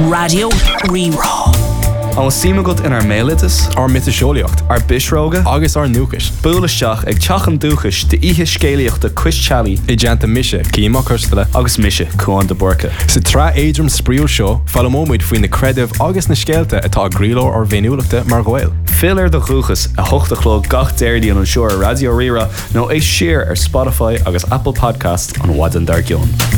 Radio Rerá. An síime go in ar mélitas, ar mitaseolaíocht, ar bisróga, agus ar núchas. Búlaisteach ag teachan dúchas de ihe scéalaíocht de Quiz-Challí I deanta mise, címa custala, agus mise chuan de borca. Sa tra éidrim sprío seo, fallamóid faoin na credibh agus na scéalta atá gríló ar bhéiniúlachta mar ghail. Fill ar de chuchas a hochtachló gach déirdí an seoir Radio Rerá nó é siar ar Spotify agus Apple Podcast an Wadan Dar Gion.